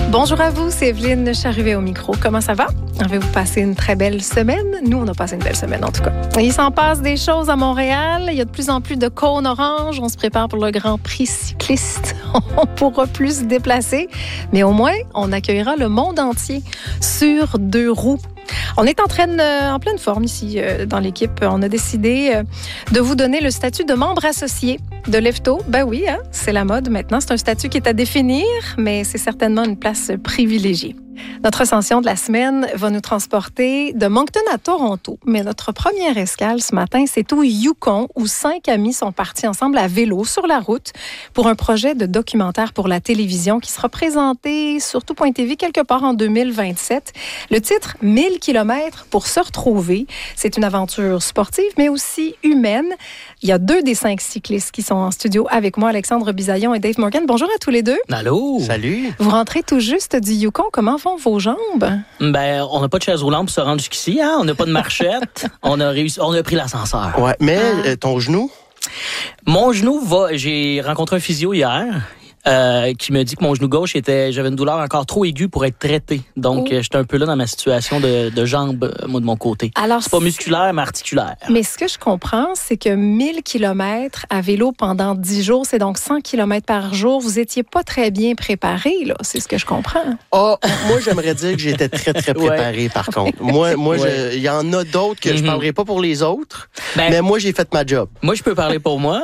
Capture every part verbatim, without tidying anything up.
Bonjour à vous, c'est Evelyne, je suis arrivée au micro. Comment ça va? Avez-vous passé une très belle semaine? Nous, on a passé une belle semaine en tout cas. Il s'en passe des choses à Montréal. Il y a de plus en plus de cônes oranges. On se prépare pour le Grand Prix cycliste. On pourra plus se déplacer, mais au moins, on accueillera le monde entier sur deux roues. On est en, train, euh, en pleine forme ici euh, dans l'équipe. On a décidé euh, de vous donner le statut de membre associé de Lefto. Ben oui, hein, c'est la mode maintenant. C'est un statut qui est à définir, mais c'est certainement une place privilégiée. Notre ascension de la semaine va nous transporter de Moncton à Toronto. Mais notre première escale ce matin, c'est au Yukon, où cinq amis sont partis ensemble à vélo sur la route pour un projet de documentaire pour la télévision qui sera présenté sur tout point t v quelque part en deux mille vingt-sept. Le titre « mille kilomètres pour se retrouver ». C'est une aventure sportive, mais aussi humaine. Il y a deux des cinq cyclistes qui sont en studio avec moi, Alexandre Bisaillon et Dave Morgan. Bonjour à tous les deux. Allô. Salut. Vous rentrez tout juste du Yukon. Comment vont vos jambes? Ben, on n'a pas de chaise roulante pour se rendre jusqu'ici, hein? On n'a pas de marchette. on a réussi, on a pris l'ascenseur. Ouais, mais ah. euh, ton genou? Mon genou va. J'ai rencontré un physio hier. Euh, qui me dit que mon genou gauche était, j'avais une douleur encore trop aiguë pour être traitée. Donc, euh, j'étais un peu là dans ma situation de, de jambe, moi de mon côté. Alors, c'est pas musculaire, mais articulaire. Mais ce que je comprends, c'est que mille kilomètres à vélo pendant dix jours, c'est donc cent kilomètres par jour. Vous étiez pas très bien préparé, là. C'est ce que je comprends. Ah, oh, moi, j'aimerais dire que j'étais très, très préparé, ouais. Par contre. Moi, moi, il ouais. y en a d'autres que mm-hmm. je parlerai pas pour les autres, ben, mais moi, j'ai fait ma job. Moi, je peux parler pour moi.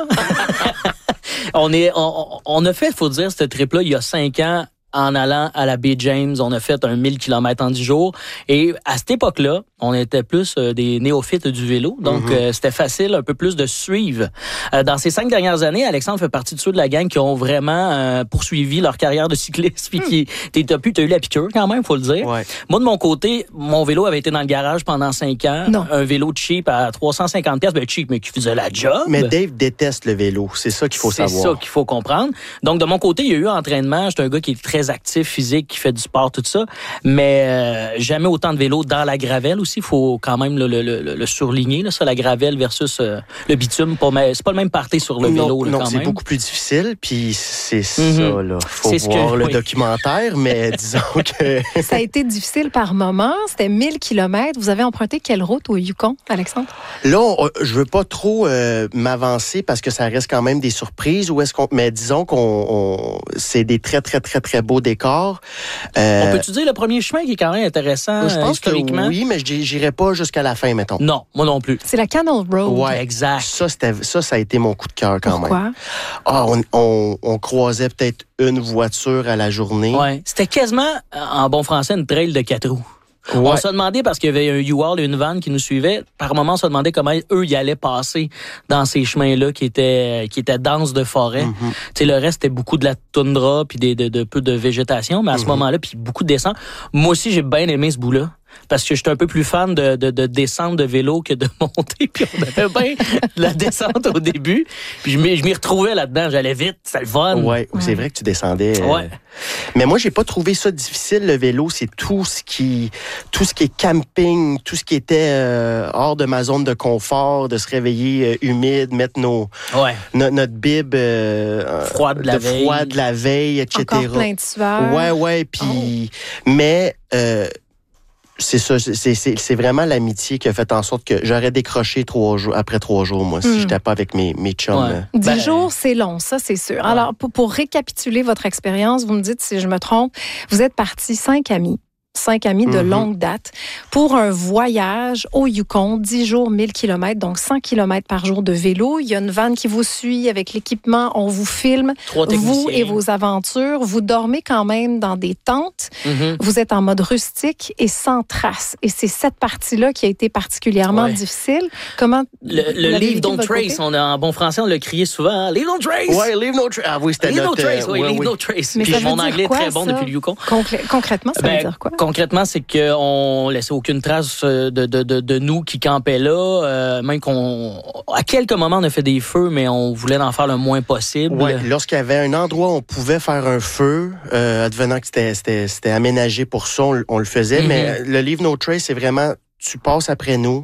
On est, on, on a fait, faut dire, ce trip-là il y a cinq ans en allant à la baie James. On a fait un mille kilomètres en dix jours. Et à cette époque-là, on était plus euh, des néophytes du vélo. Donc, mm-hmm. euh, c'était facile un peu plus de suivre. Euh, dans ces cinq dernières années, Alexandre fait partie de ceux de la gang qui ont vraiment euh, poursuivi leur carrière de cycliste. Puis qui, t'as pu, t'as eu la piqûre quand même, faut le dire. Ouais. Moi, de mon côté, mon vélo avait été dans le garage pendant cinq ans. Non. Un vélo cheap à trois cent cinquante dollars. Ben, cheap, mais qui faisait la job. Mais Dave déteste le vélo. C'est ça qu'il faut C'est savoir. C'est ça qu'il faut comprendre. Donc, de mon côté, il y a eu entraînement. J'étais un gars qui est très actif, physique, qui fait du sport, tout ça. Mais euh, jamais autant de vélo dans la gravelle aussi. Il faut quand même le, le, le, le surligner, là, ça, la gravelle versus euh, le bitume. Pas, mais c'est pas le même party sur le non, vélo, là, non, quand c'est même. beaucoup plus difficile. Puis c'est mm-hmm. ça, là. Faut c'est voir que, le oui. documentaire, mais disons que... Ça a été difficile par moments. C'était mille kilomètres. Vous avez emprunté quelle route au Yukon, Alexandre? Là, on, je veux pas trop euh, m'avancer parce que ça reste quand même des surprises. Où est-ce qu'on... Mais disons qu'on... On, c'est des très, très, très, très beaux décors. Euh, on peut-tu dire le premier chemin qui est quand même intéressant je pense historiquement? Que oui, mais j'irai pas jusqu'à la fin, mettons. Non, moi non plus. C'est la Canal Road. Ouais, exact. Ça, c'était, ça, ça a été mon coup de cœur quand Pourquoi? même. Ah, on, on, on croisait peut-être une voiture à la journée. Ouais, c'était quasiment, en bon français, une trail de quatre roues. Ouais. On se demandait, parce qu'il y avait un U-Haul et une van qui nous suivaient, par moment, on se demandait comment eux, y allaient passer dans ces chemins-là qui étaient, qui étaient denses de forêt. Mm-hmm. Tu sais, le reste, c'était beaucoup de la toundra puis des, de, de peu de végétation, mais à mm-hmm. ce moment-là, puis beaucoup de descente. Moi aussi, j'ai bien aimé ce bout-là. Parce que j'étais un peu plus fan de, de, de descente de vélo que de monter. Puis on avait bien la descente au début. Puis je m'y, je m'y retrouvais là-dedans. J'allais vite, c'était le fun. Ouais, ouais. C'est vrai que tu descendais. Euh... Ouais. Mais moi, j'ai pas trouvé ça difficile, le vélo. C'est tout ce qui, tout ce qui est camping, tout ce qui était euh, hors de ma zone de confort, de se réveiller euh, humide, mettre nos, ouais. no, notre bib euh, froide de la de veille, froid de la veille, et cetera. Encore plein de sueur. Ouais, ouais. Puis, oh. mais euh, c'est ça, c'est, c'est, c'est vraiment l'amitié qui a fait en sorte que j'aurais décroché trois jours, après trois jours, moi, si mm. j'étais pas avec mes, mes chums. Ouais. Dix ben, jours, c'est long, ça, c'est sûr. Ouais. Alors, pour, pour récapituler votre expérience, vous me dites si je me trompe, vous êtes partis cinq amis. Cinq amis de mm-hmm. longue date pour un voyage au Yukon, dix jours, mille kilomètres, donc cent kilomètres par jour de vélo. Il y a une vanne qui vous suit avec l'équipement, on vous filme, vous et vos aventures. Vous dormez quand même dans des tentes. Mm-hmm. Vous êtes en mode rustique et sans trace. Et c'est cette partie-là qui a été particulièrement ouais. difficile. Comment Le, le Leave Don't Trace, on a, en bon français, on l'a crié souvent. Hein? Leave No Trace! Ouais, Leave No Trace. Ah oui, c'était Leave notre... No Trace, oui, ouais, Leave oui. No Trace. Mais puis mon anglais quoi, est très bon ça? depuis le Yukon. Concré- concrètement, ça ben, veut dire quoi? Concrètement, c'est qu'on laissait aucune trace de, de, de, de nous qui campaient là. Euh, même qu'on... À quelques moments, on a fait des feux, mais on voulait en faire le moins possible. Ouais, lorsqu'il y avait un endroit où on pouvait faire un feu, euh, advenant que c'était, c'était, c'était aménagé pour ça, on, on le faisait. Mm-hmm. Mais le Leave No Trace, c'est vraiment, tu passes après nous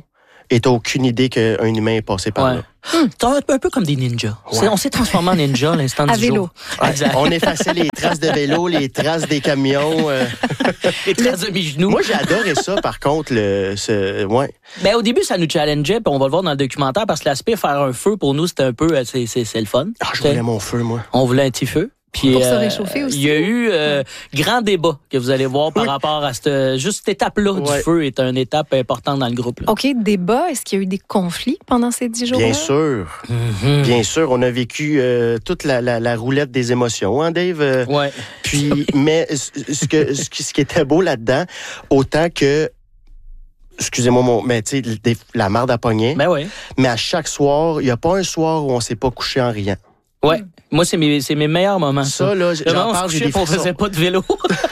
et t'as aucune idée qu'un humain est passé par ouais. là. Hum. C'est un peu comme des ninjas. Ouais. On s'est transformé en ninja à l'instant à du vélo. jour. Ouais, on effaçait les traces de vélo, les traces des camions. Euh... les traces de mes genoux. Moi, j'ai adoré ça, par contre. Le, ce... ouais. Ben, au début, ça nous challengeait, puis on va le voir dans le documentaire, parce que l'aspect faire un feu, pour nous, c'était un peu... C'est, c'est, c'est le fun. Ah, je voulais mon feu, moi. On voulait un petit feu. Puis, pour euh, se réchauffer aussi. Il y a eu euh, grand débat que vous allez voir par oui. rapport à cette, juste cette étape-là ouais. du feu est une étape importante dans le groupe. Là. OK, débat. Est-ce qu'il y a eu des conflits pendant ces dix jours-là? Bien sûr. Mm-hmm. Bien sûr. On a vécu euh, toute la, la, la roulette des émotions, hein, Dave? Euh, oui. Puis, mais ce, que, ce, qui, ce qui était beau là-dedans, autant que excusez-moi, mon, mais tu sais, la marde à pogner. Ben oui. Mais à chaque soir, il n'y a pas un soir où on ne s'est pas couché en riant. Ouais, mm. moi c'est mes c'est mes meilleurs moments. Ça, ça là, j'en parle, j'ai des on faisait pas de vélo,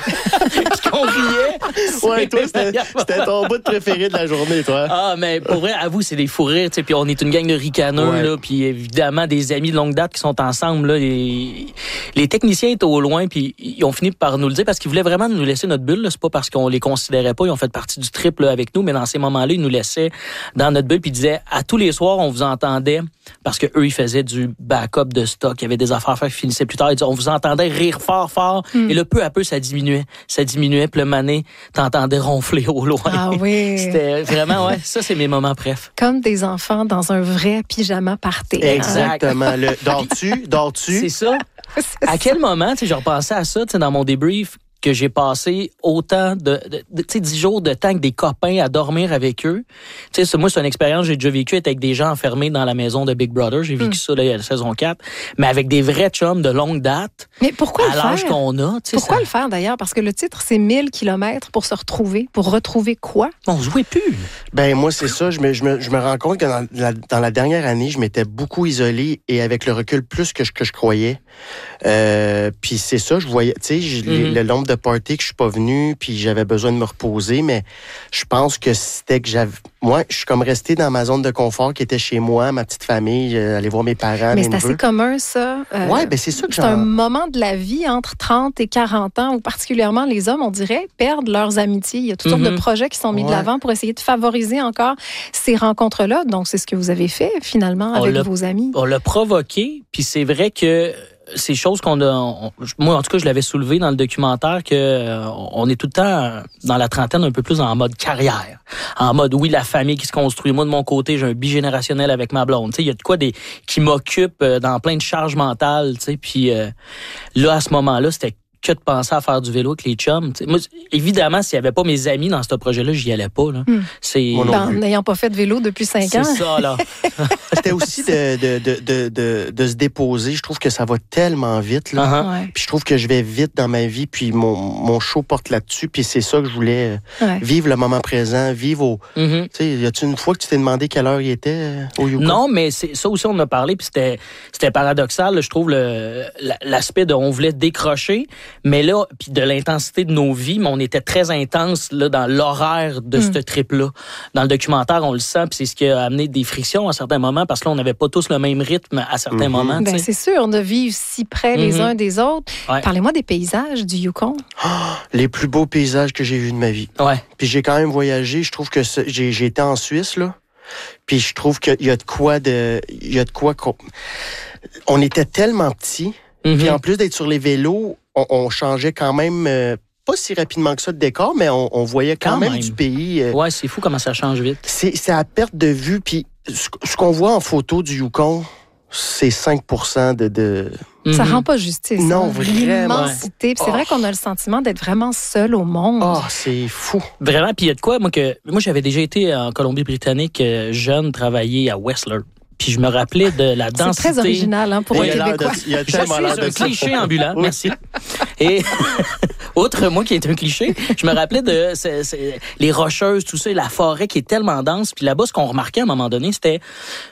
puis qu'on riait. Ouais, toi c'était, c'était ton bout de préféré de la journée, toi. Ah, mais pour vrai, avoue, c'est des fous rires, tu sais. Puis on est une gang de ricaneux ouais. là, puis évidemment des amis de longue date qui sont ensemble là. Les, les techniciens étaient au loin, puis ils ont fini par nous le dire parce qu'ils voulaient vraiment nous laisser notre bulle. Là. C'est pas parce qu'on les considérait pas, ils ont fait partie du trip là, avec nous, mais dans ces moments-là, ils nous laissaient dans notre bulle, puis ils disaient à tous les soirs, on vous entendait parce que eux ils faisaient du backup de stock, il y avait des affaires à faire qui finissaient plus tard. Ils disaient, on vous entendait rire fort, fort, mm. et là peu à peu ça diminuait, ça diminuait, puis le mané, t'entendais ronfler au loin. Ah oui. C'était vraiment ouais, ça c'est mes moments préf. Comme des enfants dans un vrai pyjama party. Exactement. Hein? Le dors-tu, dors-tu. C'est ça. C'est à quel moment, tu sais, je repensais à ça, tu sais, dans mon débrief, que j'ai passé autant de, de, de tu sais, dix jours de temps avec des copains à dormir avec eux. Tu sais, moi, c'est une expérience que j'ai déjà vécue avec des gens enfermés dans la maison de Big Brother. J'ai vécu mm. ça, là, il y a la saison quatre. Mais avec des vrais chums de longue date. Mais pourquoi à le l'âge faire? qu'on a. Pourquoi ça... le faire, d'ailleurs? Parce que le titre, c'est mille kilomètres pour se retrouver. Pour retrouver quoi? On jouait plus. Ben, moi, c'est ça. Je me, je me, je me rends compte que dans la, dans la dernière année, je m'étais beaucoup isolé et avec le recul plus que je, que je croyais. Euh, puis c'est ça, je voyais, tu sais, mm-hmm. le nombre de parties que je suis pas venu, puis j'avais besoin de me reposer, mais je pense que c'était que j'avais... Moi, je suis comme resté dans ma zone de confort qui était chez moi, ma petite famille, aller voir mes parents, mais mes c'est neveux. assez commun, ça. Euh, ouais, ben c'est ça que C'est j'en... un moment de la vie entre trente et quarante ans où particulièrement les hommes, on dirait, perdent leurs amitiés. Il y a toutes mm-hmm. sortes de projets qui sont mis ouais. de l'avant pour essayer de favoriser encore ces rencontres-là. Donc, c'est ce que vous avez fait, finalement, avec vos amis. On l'a provoqué, puis c'est vrai que ces choses qu'on a... On, moi, en tout cas, je l'avais soulevé dans le documentaire que euh, on est tout le temps, dans la trentaine, un peu plus en mode carrière. En mode, oui, la famille qui se construit. Moi, de mon côté, j'ai un bigénérationnel avec ma blonde. Tu sais, il y a de quoi des qui m'occupe euh, dans plein de charges mentales, tu sais. Puis euh, là, à ce moment-là, c'était que de penser à faire du vélo avec les chums. T'sais. Moi, évidemment, s'il n'y avait pas mes amis dans ce projet-là, j'y allais pas. Là. Hmm. C'est... En n'ayant pas fait de vélo depuis cinq ans. C'est ça, là. C'était aussi de, de, de, de, de, de se déposer. Je trouve que ça va tellement vite. Là. Uh-huh. Ouais. Puis je trouve que je vais vite dans ma vie, puis mon, mon show porte là-dessus. Puis c'est ça que je voulais, ouais. vivre le moment présent, vivre au... Mm-hmm. Tu sais, y a-tu une fois que tu t'es demandé quelle heure il était euh, au Yukon? Non, mais c'est, ça aussi, on en a parlé, puis c'était, c'était paradoxal. Là, je trouve le, l'aspect de on voulait décrocher, mais là, puis de l'intensité de nos vies, mais on était très intense là, dans l'horaire de mm. ce trip-là. Dans le documentaire, on le sent, puis c'est ce qui a amené des frictions à certains moments, parce que là, on n'avait pas tous le même rythme à certains mm-hmm. moments. Ben, c'est sûr, de vivre si près les mm-hmm. uns des autres. Ouais. Parlez-moi des paysages du Yukon. Oh, les plus beaux paysages que j'ai vus de ma vie. Ouais. Puis j'ai quand même voyagé. Je trouve que j'ai, j'ai été en Suisse, là. Puis je trouve qu'il y a de quoi de... Il y a de quoi... On était tellement petits. Mm-hmm. Puis en plus d'être sur les vélos, on, on changeait quand même... Euh, pas si rapidement que ça de décor, mais on, on voyait quand, quand même, même du pays. Euh, ouais, c'est fou comment ça change vite. C'est, c'est à perte de vue. Puis ce, ce qu'on voit en photo du Yukon, c'est cinq pour cent de... de... Ça mm-hmm. rend pas justice. Non, hein? vraiment. L'immensité. Puis c'est oh. vrai qu'on a le sentiment d'être vraiment seul au monde. Oh, c'est fou. Vraiment. Puis il y a de quoi, moi, que moi j'avais déjà été en Colombie-Britannique jeune, travailler à Whistler. Puis je me rappelais de la densité. C'est très original hein, pour oui, un Québécois. Il y a je suis un cliché ambulant, oui. Merci. Et outre moi qui est un cliché, je me rappelais de c'est, c'est, les rocheuses, tout ça, la forêt qui est tellement dense. Puis là-bas, ce qu'on remarquait à un moment donné, c'était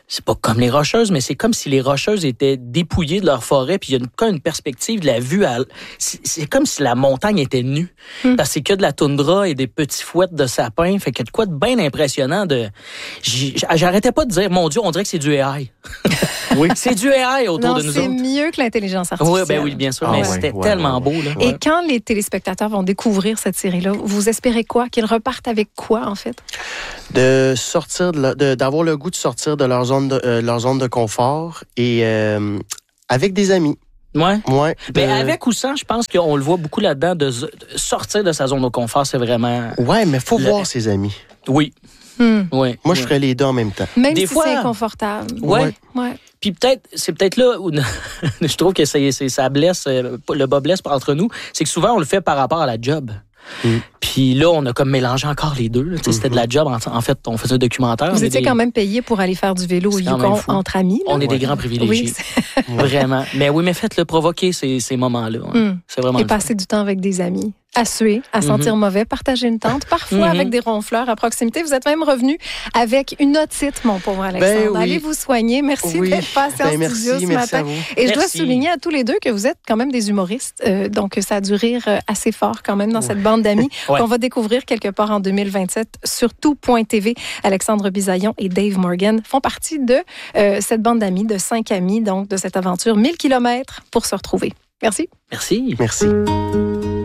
c'est pas comme les Rocheuses, mais c'est comme si les Rocheuses étaient dépouillées de leur forêt, puis il y a une, comme une perspective de la vue. À, c'est, c'est comme si la montagne était nue. Mm. Parce que c'est que de la toundra et des petits fouettes de sapins. Fait qu'il y a de quoi de bien impressionnant. De, j'arrêtais pas de dire, mon Dieu, on dirait que c'est du A I. Oui. C'est du A I autour non, de nous c'est autres. C'est mieux que l'intelligence artificielle. Oui, ben oui, bien sûr. Ah, mais ouais, c'était ouais, tellement ouais. beau. Là. Et Ouais. quand les téléspectateurs vont découvrir cette série-là, vous espérez quoi? Qu'ils repartent avec quoi, en fait? De sortir, de, de, d'avoir le goût de sortir de leur zone de, euh, leur zone de confort et euh, avec des amis. Ouais. Ouais. Mais de... avec ou sans, je pense qu'on le voit beaucoup là-dedans, de, de sortir de sa zone de confort, c'est vraiment... Ouais, mais faut le... voir ses amis. Oui. Hmm. Oui. Moi, oui. je ferais les deux en même temps. Même Des si fois... c'est inconfortable. Ouais. ouais. ouais. Puis peut-être, c'est peut-être là où je trouve que c'est, c'est, ça blesse, le bas blesse entre nous, c'est que souvent on le fait par rapport à la job. Mm. Puis là, on a comme mélangé encore les deux. Mm-hmm. C'était de la job. En, en fait, on faisait un documentaire. Vous étiez des... quand même payé pour aller faire du vélo au Yukon entre amis. Là. On est ouais. des grands privilégiés. Oui, vraiment. Mais oui, mais faites-le provoquer ces, ces moments-là. Hein. Mm. C'est vraiment Et passer du temps avec des amis. À suer, à sentir mm-hmm. mauvais, partager une tente, parfois mm-hmm. avec des ronfleurs à proximité. Vous êtes même revenu avec une otite, mon pauvre Alexandre. Ben oui. Allez vous soigner. Merci oui. d'être passé en ben studio merci, ce merci matin. Et merci. je dois souligner à tous les deux que vous êtes quand même des humoristes. Euh, donc, ça a dû rire assez fort quand même dans ouais. cette bande d'amis ouais. qu'on va découvrir quelque part en deux mille vingt-sept sur tout point t v. Alexandre Bisaillon et Dave Morgan font partie de euh, cette bande d'amis, de cinq amis, donc de cette aventure mille kilomètres pour se retrouver. Merci. Merci. Merci.